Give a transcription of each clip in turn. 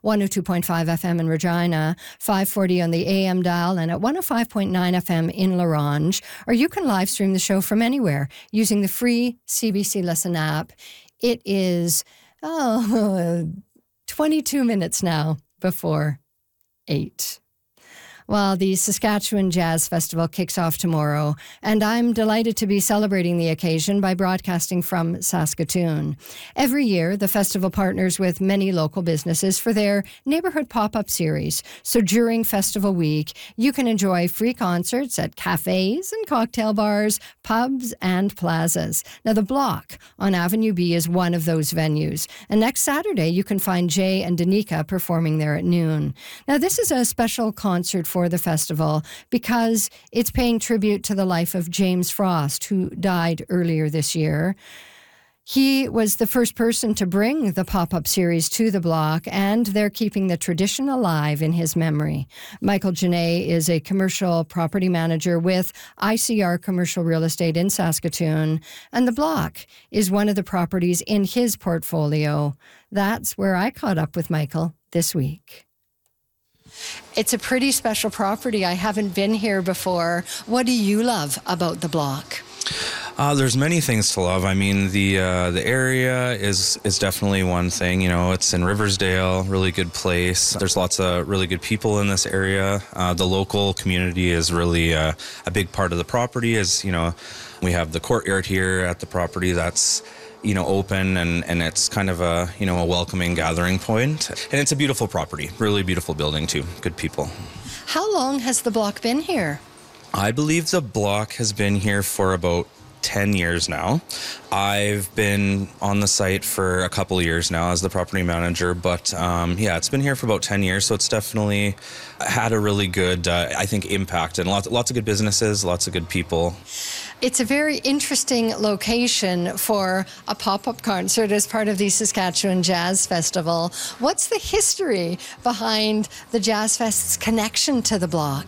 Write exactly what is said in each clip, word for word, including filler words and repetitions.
one oh two point five F M in Regina, five forty on the A M dial, and at one oh five point nine F M in La Ronge. Or you can live stream the show from anywhere using the free C B C Listen app. It is, oh, twenty-two minutes now before eight. Well, the Saskatchewan Jazz Festival kicks off tomorrow, and I'm delighted to be celebrating the occasion by broadcasting from Saskatoon. Every year, the festival partners with many local businesses for their neighborhood pop-up series. So during festival week, you can enjoy free concerts at cafes and cocktail bars, pubs and plazas. Now, the Block on Avenue B is one of those venues. And next Saturday, you can find Jay and Danica performing there at noon. Now, this is a special concert for the festival because it's paying tribute to the life of James Frost, who died earlier this year. He was the first person to bring the pop-up series to the Block, and they're keeping the tradition alive in his memory. Michael Genet is a commercial property manager with I C R Commercial Real Estate in Saskatoon, and the Block is one of the properties in his portfolio. That's where I caught up with Michael this week. It's a pretty special property. I haven't been here before. What do you love about the Block? Uh, there's many things to love. I mean, the uh, the area is is definitely one thing. You know, it's in Riversdale, really good place. There's lots of really good people in this area. Uh, the local community is really uh, a big part of the property. Is you know, we have the courtyard here at the property that's you know, open and, and it's kind of a, you know, a welcoming gathering point. And it's a beautiful property, really beautiful building too, good people. How long has the Block been here? I believe the Block has been here for about ten years now. I've been on the site for a couple of years now as the property manager, but um, yeah, it's been here for about ten years, so it's definitely had a really good, uh, I think, impact, and lots, lots of good businesses, lots of good people. It's a very interesting location for a pop-up concert as part of the Saskatchewan Jazz Festival. What's the history behind the Jazz Fest's connection to the Block?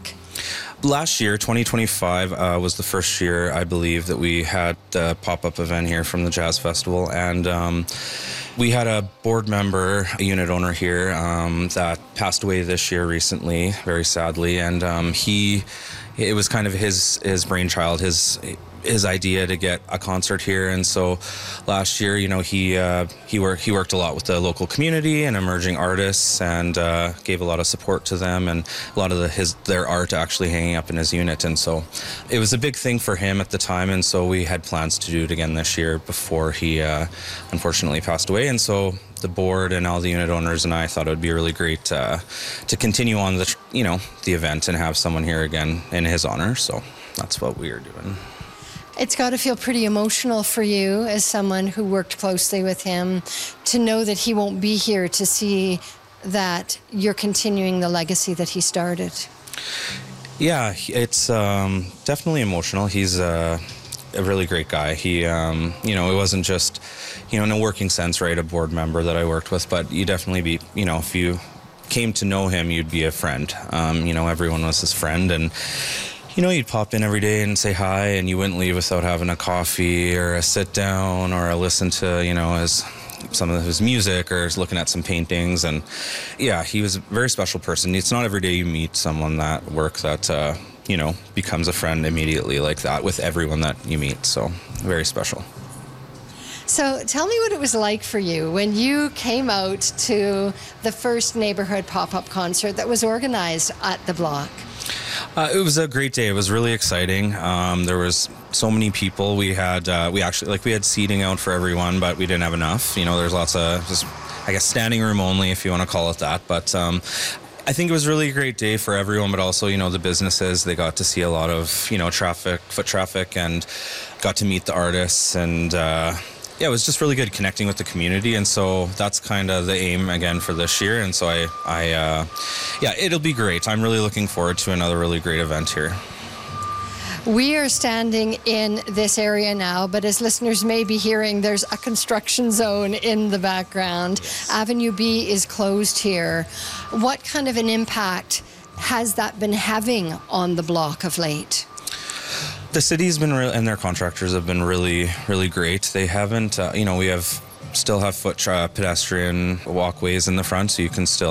Last year, twenty twenty-five, uh, was the first year, I believe, that we had a pop-up event here from the Jazz Festival. And um, we had a board member, a unit owner here um, that passed away this year recently, very sadly. And um, he, it was kind of his, his brainchild, his his idea to get a concert here. And so last year, you know, he uh, he worked he worked a lot with the local community and emerging artists, and uh, gave a lot of support to them, and a lot of the, his their art actually hanging up in his unit. And so it was a big thing for him at the time. And so we had plans to do it again this year before he uh, unfortunately passed away. And so the board and all the unit owners and I thought it would be really great uh, to continue on the you know the event and have someone here again in his honor. So that's what we are doing. It's got to feel pretty emotional for you as someone who worked closely with him to know that he won't be here to see that you're continuing the legacy that he started. Yeah, it's um, definitely emotional. He's uh, a really great guy. He, um, you know, it wasn't just, you know, in a working sense, right, a board member that I worked with, but you definitely be, you know, if you came to know him, you'd be a friend. Um, you know, everyone was his friend, and you know, you'd pop in every day and say hi, and you wouldn't leave without having a coffee or a sit down or a listen to, you know, his some of his music or looking at some paintings. And yeah, he was a very special person. It's not every day you meet someone that work that, uh, you know, becomes a friend immediately like that with everyone that you meet. So very special. So tell me what it was like for you when you came out to the first neighborhood pop-up concert that was organized at the Block. Uh, it was a great day. It was really exciting. Um, there was so many people. We had, uh, we actually, like we had seating out for everyone, but we didn't have enough. You know, there's lots of, just, I guess, standing room only, if you want to call it that. But um, I think it was really a great day for everyone, but also, you know, the businesses, they got to see a lot of, you know, traffic, foot traffic, and got to meet the artists. And uh, yeah, it was just really good connecting with the community. And so that's kind of the aim again for this year. And so I, I uh, yeah, it'll be great. I'm really looking forward to another really great event here. We are standing in this area now, but as listeners may be hearing, there's a construction zone in the background. Yes. Avenue B is closed here. What kind of an impact has that been having on the Block of late? The city's been, re- and their contractors have been really, really great. They haven't, uh, you know, we have still have foot tra- pedestrian walkways in the front, so you can still